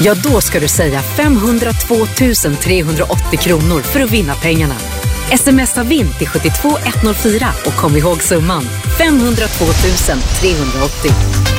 Ja, då ska du säga 502 380 kronor för att vinna pengarna. Smsa vinn till 72104 och kom ihåg summan 502 380.